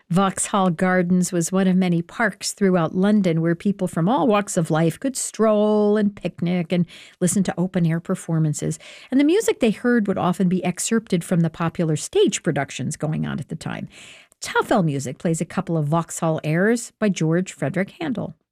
Vauxhall Gardens was one of many parks throughout London where people from all walks of life could stroll and picnic and listen to open-air performances. And the music they heard would often be excerpted from the popular stage productions going on at the time. Tafel Music plays a couple of Vauxhall airs by George Frederick Handel.